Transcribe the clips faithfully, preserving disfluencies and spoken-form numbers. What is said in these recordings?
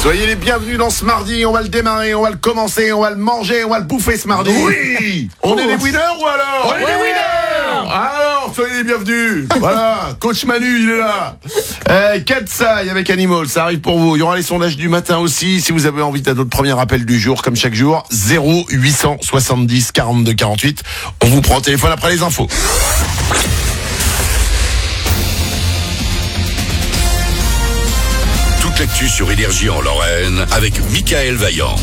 Soyez les bienvenus dans ce mardi, on va le démarrer, on va le commencer, on va le manger, on va le bouffer ce mardi. Oui. On est les winners ou alors? On est les winners. Alors, soyez les bienvenus. Voilà, coach Manu, il est là. Euh, Katsai avec Animal, ça arrive pour vous. Il y aura les sondages du matin aussi. Si vous avez envie d'un autre premier appel du jour, comme chaque jour, zéro huit cent soixante-dix quarante-deux quarante-huit. On vous prend au téléphone après les infos. Toute l'actu sur Énergie en Lorraine avec Michael Vaillant.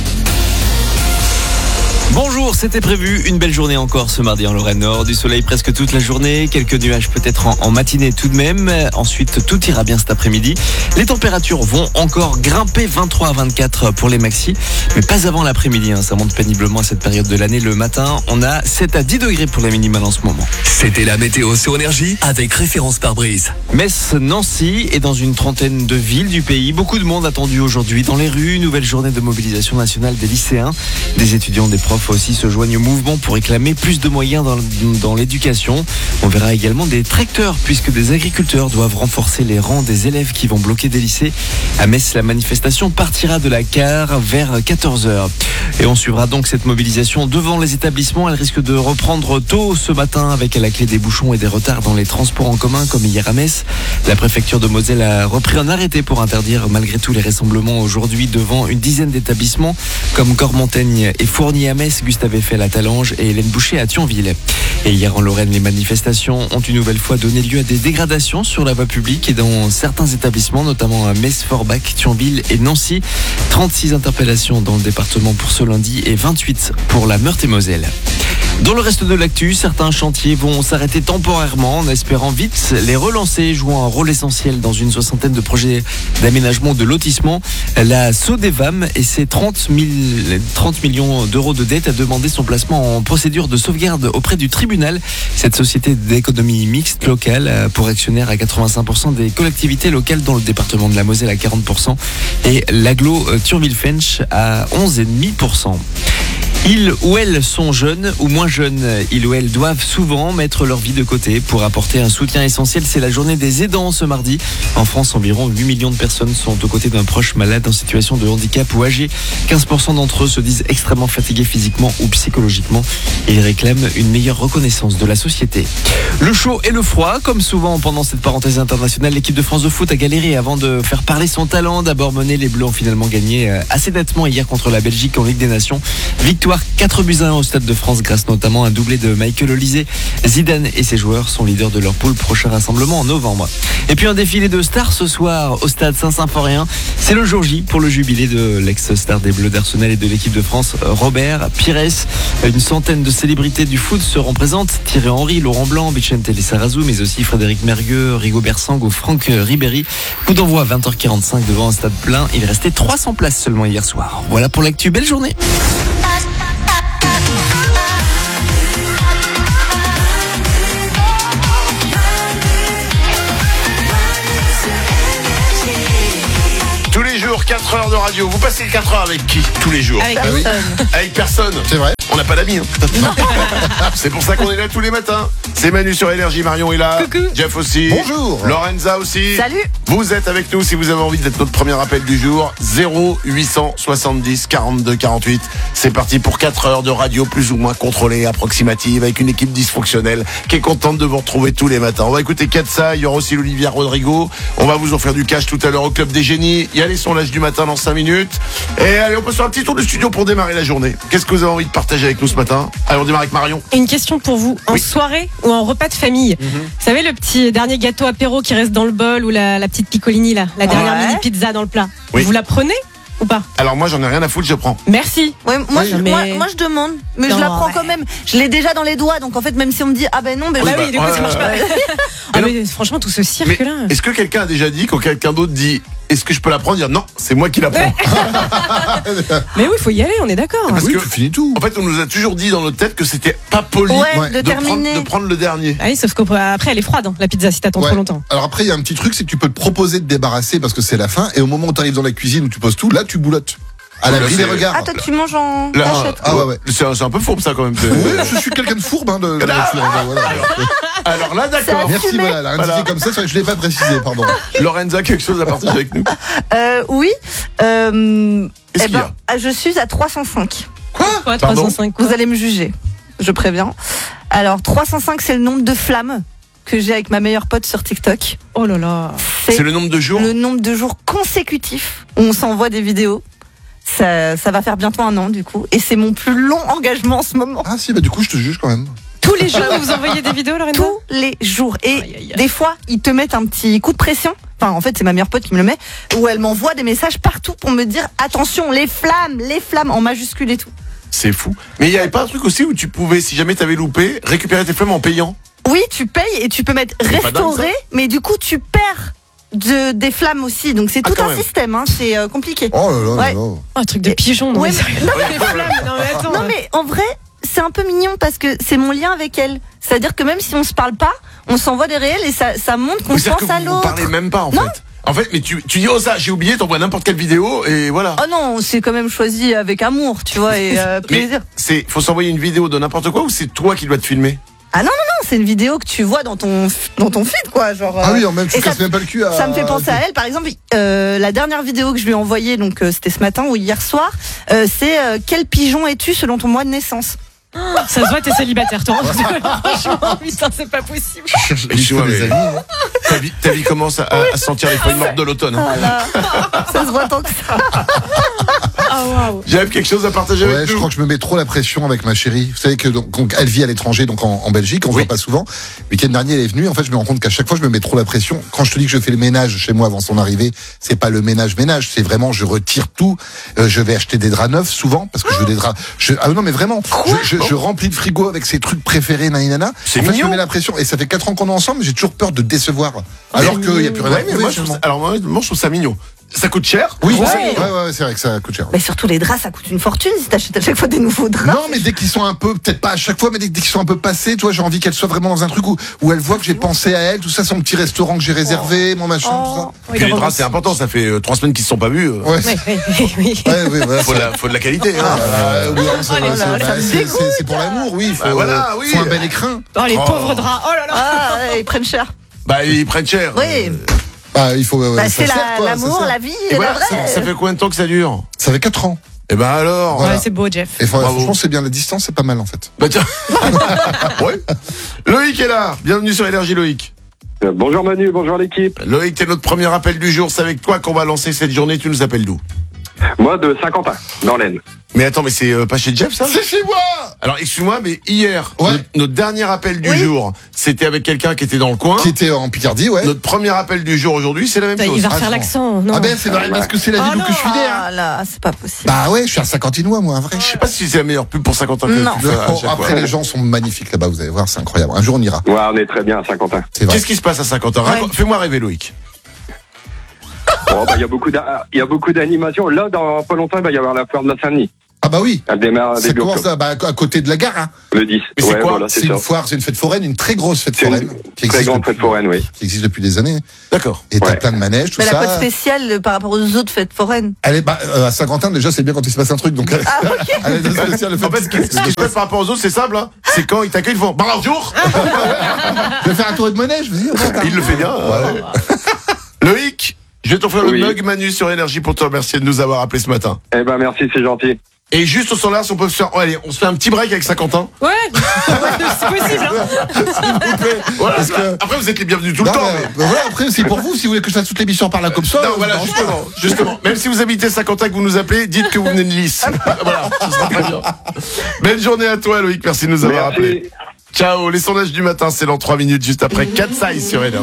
Bonjour, c'était prévu une belle journée encore ce mardi en Lorraine Nord, du soleil presque toute la journée, quelques nuages peut-être en, en matinée tout de même, ensuite tout ira bien cet après-midi. Les températures vont encore grimper vingt-trois à vingt-quatre pour les maxis, mais pas avant l'après-midi, hein. Ça monte péniblement à cette période de l'année. Le matin, on a sept à dix degrés pour la minimale en ce moment. C'était la météo sur Énergie avec référence pare-brise. Metz, Nancy et dans une trentaine de villes du pays, beaucoup de monde attendu aujourd'hui dans les rues. Nouvelle journée de mobilisation nationale des lycéens, des étudiants, des profs aussi se joignent au mouvement pour réclamer plus de moyens dans, dans l'éducation. On verra également des tracteurs puisque des agriculteurs doivent renforcer les rangs des élèves qui vont bloquer des lycées. À Metz, la manifestation partira de la gare vers quatorze heures. Et on suivra donc cette mobilisation devant les établissements. Elle risque de reprendre tôt ce matin avec à la clé des bouchons et des retards dans les transports en commun comme hier à Metz. La préfecture de Moselle a repris un arrêté pour interdire malgré tout les rassemblements aujourd'hui devant une dizaine d'établissements comme Cormontaigne et Fournier à Metz, Gustave Eiffel à Talange et Hélène Boucher à Thionville. Et hier en Lorraine, les manifestations ont une nouvelle fois donné lieu à des dégradations sur la voie publique et dans certains établissements, notamment à Metz, Forbach, Thionville et Nancy. trente-six interpellations dans le département pour ce lundi et vingt-huit pour la Meurthe-et-Moselle. Dans le reste de l'actu, certains chantiers vont s'arrêter temporairement en espérant vite les relancer, jouant un rôle essentiel dans une soixantaine de projets d'aménagement de lotissement. La Sodevam et ses trente millions d'euros de dette a demandé son placement en procédure de sauvegarde auprès du tribunal. Cette société d'économie mixte locale pour actionnaire à quatre-vingt-cinq pour cent des collectivités locales dans le département de la Moselle à quarante pour cent et l'agglo Thionville-Fench à onze virgule cinq pour cent. Ils ou elles sont jeunes ou moins jeunes. Ils ou elles doivent souvent mettre leur vie de côté pour apporter un soutien essentiel. C'est la journée des aidants ce mardi. En France, environ huit millions de personnes sont aux côtés d'un proche malade en situation de handicap ou âgé. quinze pour cent d'entre eux se disent extrêmement fatigués physiquement ou psychologiquement. Ils réclament une meilleure reconnaissance de la société. Le chaud et le froid, comme souvent pendant cette parenthèse internationale, l'équipe de France de foot a galéré avant de faire parler son talent. D'abord mené, les Bleus ont finalement gagné assez nettement hier contre la Belgique en Ligue des Nations. Victoire quatre buts à un au Stade de France grâce notamment à un doublé de Michael Olise. Zidane et ses joueurs sont leaders de leur poule. Prochain rassemblement en novembre. Et puis un défilé de stars ce soir au Stade Saint-Symphorien. C'est le jour J pour le jubilé de l'ex-star des Bleus d'Arsenal et de l'équipe de France, Robert Pires. Une centaine de célébrités du foot seront présentes. Thierry Henry, Laurent Blanc, Vicente Lizarazu, mais aussi Frédéric Mergueux, Rigobert Sang ou Franck Ribéry. Coup d'envoi à vingt heures quarante-cinq devant un stade plein. Il restait trois cents places seulement hier soir. Voilà pour l'actu. Belle journée. Tous les jours, quatre heures de radio. Vous passez les quatre heures avec qui? Tous les jours? Avec Ah oui. personne. Avec personne. C'est vrai. On n'a pas d'amis. Hein. C'est pour ça qu'on est là tous les matins. C'est Manu sur Énergie, Marion est là. Coucou. Jeff aussi. Bonjour. Lorenza aussi. Salut. Vous êtes avec nous si vous avez envie d'être notre premier appel du jour. zéro huit cent soixante-dix quarante-deux quarante-huit. C'est parti pour quatre heures de radio plus ou moins contrôlée, approximative, avec une équipe dysfonctionnelle qui est contente de vous retrouver tous les matins. On va écouter Katsai, il y aura aussi l'Olivia Rodrigo. On va vous offrir du cash tout à l'heure au Club des Génies. Il y a les sondages du matin dans cinq minutes. Et allez, on peut se faire un petit tour de studio pour démarrer la journée. Qu'est-ce que vous avez envie de partager avec nous ce matin? Allez, on démarre avec Marion. Une question pour vous. En Oui. soirée ou en repas de famille, Mhm. vous savez le petit dernier gâteau apéro qui reste dans le bol ou la, la petite piccolini là, la dernière Ouais. mini pizza dans le plat. Oui. Vous la prenez ou pas? Alors moi, j'en ai rien à foutre, je prends. Merci. Ouais, moi, Oui, je, mais- moi, moi, je demande, mais Non, je la prends ouais. quand même. Je l'ai déjà dans les doigts, donc en fait, même si on me dit ah ben non, ben Bah oui. oui, du coup ouais, ça marche ouais, pas. ouais. Ah Mais mais franchement tout ce cirque Mais là. est-ce que quelqu'un a déjà dit, quand quelqu'un d'autre dit est-ce que je peux la prendre, dire non, c'est moi qui la prends? Mais oui, il faut y aller, on est d'accord. Parce oui, que- tu finis tout. En fait, on nous a toujours dit dans notre tête que c'était pas poli Ouais, Ouais. de, de, prendre, terminer. de prendre le dernier. Ah oui, sauf qu'après elle est froide hein, la pizza si t'attends Ouais. trop longtemps. Alors après, il y a un petit truc, c'est que tu peux te proposer de débarrasser parce que c'est la fin, et au moment où tu arrives dans la cuisine où tu poses tout, là tu boulottes. À l'abri Là, des c'est- regards. Ah toi tu manges en Là, cachette. Ah ouais, ouais. C'est un, c'est un peu fourbe ça quand même. Oui, je suis quelqu'un de fourbe, hein, de, de Ah, nature, voilà. Alors là, d'accord. Merci, assumé. voilà, elle a Voilà. indiqué comme ça, c'est vrai que je l'ai pas précisé, pardon. Lorenza, quelque chose à partager avec nous? Euh, oui. Euh, Qu'est-ce eh qu'il y ben, je suis à trois cent cinq. Quoi Quoi, Pardon trois cent cinq quoi. Vous allez me juger, je préviens. Alors, trois cent cinq, c'est le nombre de flammes que j'ai avec ma meilleure pote sur TikTok. Oh là là. C'est le nombre de jours le nombre de jours consécutifs où on s'envoie des vidéos. Ça, ça va faire bientôt un an, du coup. Et c'est mon plus long engagement en ce moment. Ah si, bah du coup, je te juge quand même. Tous les jours, vous envoyez des vidéos, Lorenzo? Tous les jours. Et Aïe, aïe, aïe. des fois, ils te mettent un petit coup de pression. Enfin, en fait, c'est ma meilleure pote qui me le met. Où elle m'envoie des messages partout pour me dire attention, les flammes, les flammes, en majuscule et tout. C'est fou. Mais il y avait pas un truc aussi où tu pouvais, si jamais t'avais loupé, récupérer tes flammes en payant? Oui, tu payes et tu peux mettre pas dingue, restaurer, mais du coup, tu perds de, des flammes aussi. Donc, c'est Ah, tout quand un même. système. Hein. C'est euh, compliqué. Oh là là, Ouais. là là. Oh, un truc de pigeon, non Ouais, mais mais- sérieux. Les flammes, non mais attends. Non, mais en vrai, c'est un peu mignon parce que c'est mon lien avec elle. C'est-à-dire que même si on se parle pas, on s'envoie des réels et ça, ça montre qu'on C'est-à-dire pense que à vous vous l'autre. parlez même pas en Non. fait. En fait, mais tu, tu dis oh ça, j'ai oublié, t'envoies n'importe quelle vidéo et voilà. Oh non, c'est quand même choisi avec amour, tu vois, et euh, Mais plaisir. c'est, faut s'envoyer une vidéo de n'importe quoi ou c'est toi qui dois te filmer? Ah non, non, non, c'est une vidéo que tu vois dans ton, dans ton feed, quoi. Genre, Ah euh, oui, en même, tu et casses ça- même pas le cul à... Ça me fait penser à elle, par exemple, euh, la dernière vidéo que je lui ai envoyée, donc euh, c'était ce matin ou hier soir, euh, c'est euh, quel pigeon es-tu selon ton mois de naissance? Ça se voit, t'es célibataire, toi. Franchement, putain, c'est pas possible. Et tu vois, des mais- amis. hein. Ta vie, ta vie commence à, à sentir les feuilles mortes de l'automne. hein. Voilà. Ça se voit tant que ça. Ah waouh. J'avais quelque chose à partager Ouais, avec je nous. crois que je me mets trop la pression avec ma chérie. Vous savez que donc, donc, elle vit à l'étranger, donc en, en Belgique, on ne Oui. voit pas souvent. Le week-end dernier, elle est venue. En fait, je me rends compte qu'à chaque fois, je me mets trop la pression. Quand je te dis que je fais le ménage chez moi avant son arrivée, c'est pas le ménage ménage, c'est vraiment je retire tout. Euh, je vais acheter des draps neufs souvent parce que je veux des draps. Je, ah non, mais vraiment, je, je, je remplis le frigo avec ses trucs préférés, naninana. C'est en fait, je mignon. me mets la pression et ça fait quatre ans qu'on est ensemble. J'ai toujours peur de décevoir. Alors qu'il y a plus rien à Ouais, mais prouver, moi, je trouve finalement. ça, alors moi, moi, je trouve ça mignon. Ça coûte cher? Oui, Je trouve ça ouais, mignon. ouais, ouais, c'est vrai que ça coûte cher. Mais surtout, les draps, ça coûte une fortune si t'achètes à chaque fois des nouveaux draps. Non, mais dès qu'ils sont un peu, peut-être pas à chaque fois, mais dès, dès qu'ils sont un peu passés, toi, j'ai envie qu'elle soit vraiment dans un truc où, où elle voit que j'ai pensé à elle, tout ça, son petit restaurant que j'ai réservé, mon machin, Oh. tout Puis les draps, c'est important, ça fait euh, trois semaines qu'ils se sont pas vus. euh. ça. Ouais. Oui, oui, oui, oui. Ouais, ouais, voilà. Faut, de la, faut de la qualité. Hein. Euh, oui, ça, Oh là ça, là, bah, ça me c'est- dégoûte. c'est c'est pour l'amour, oui. Faut, Bah voilà, euh, oui. faut un bel écrin. Oh, les Oh. pauvres draps. Oh là là. Ah, ouais, ils prennent cher. Bah, ils prennent cher. Oui. Euh, Bah, il faut. euh, Bah, ça c'est sert, la- quoi, ça l'amour, sert. la vie, Et la voilà, vraie. ça, ça fait combien de temps que ça dure? Ça fait quatre ans. Eh ben alors. Voilà. Ouais, c'est beau, Jeff. Et faut- Bravo. franchement, c'est bien. La distance, c'est pas mal, en fait. Bah tiens. Ouais. Loïc est là. Bienvenue sur Énergie, Loïc. Euh, Bonjour Manu, bonjour l'équipe. Loïc, t'es notre premier appel du jour. C'est avec toi qu'on va lancer cette journée. Tu nous appelles d'où? Moi de Saint-Quentin, dans l'Aisne. Mais attends, mais c'est euh, pas chez Jeff, ça? C'est chez moi! Alors, excuse-moi, mais hier, Ouais. notre, notre dernier appel du Oui. jour, c'était avec quelqu'un qui était dans le coin. Qui était en Picardie, ouais. Notre premier appel du jour aujourd'hui, c'est la même Putain, chose. Il va Ah, refaire non. l'accent. Non. Ah ben, c'est vrai, parce que c'est la ville Oh où que je suis né, hein. Ah là, c'est pas possible. Bah ouais, je suis un Saint-Quentinois, moi, un vrai. Je sais pas si c'est la meilleure pub pour Saint-Quentin que Non. tu fais à Bon, chaque après, fois. les gens sont magnifiques là-bas, vous allez voir, c'est incroyable. Un jour, on ira. Ouais, on est très bien à Saint-Quentin. C'est vrai. Qu'est-ce qui se passe à Saint-Quentin? Raconte- Fais-moi rêver, Loïc. Bon, bah, il y a beaucoup d'a- il y a beaucoup d'animations. Là, dans pas longtemps, il va y avoir la fleur de la Saint-Denis. Ah bah oui. Elle démarre Ça début commence octobre, à, bah, à côté de la gare, hein. le dix. Mais c'est Ouais, quoi voilà, C'est c'est ça. une foire, c'est une fête foraine, une très grosse fête C'est une foraine. qui très existe grande depuis- fête foraine, oui. Qui existe depuis des années. D'accord. Et t'as Ouais. plein de manèges, tout Mais la ça. cote spéciale euh, par rapport aux autres fêtes foraines. Elle est, bah, euh, à Saint-Quentin, déjà, c'est bien quand il se passe un truc, donc. Ah, ok. Elle est spéciale, le fait En fait, ce qui ce qui se passe par rapport aux autres, c'est simple, hein. C'est quand ils t'accueillent, ils font bonjour. Je vais faire un tour de manège, vas-y, on va. Il le fait bien. ouais. Loïc, je vais t'offrir Oui. le mug Manu sur Énergie pour te remercier de nous avoir appelés ce matin. Eh ben, merci, c'est gentil. Et juste au son là, si on peut se faire, oh, allez, on se fait un petit break avec Saint-Quentin. Ouais, c'est possible. Hein. S'il vous plaît. Voilà, Parce que- après, vous êtes les bienvenus tout le Non, temps. mais, mais- bah, voilà, après, c'est pour vous, si vous voulez que je fasse toute l'émission par là comme ça. Non, euh, voilà, je justement, justement. Même si vous habitez Saint-Quentin que vous nous appelez, dites que vous venez de Nice. Voilà, ce sera très bien. Belle journée à toi, Loïc. Merci de nous avoir appelés. Merci. Ciao. Les sondages du matin, c'est dans trois minutes, juste après quatre size sur Énergie.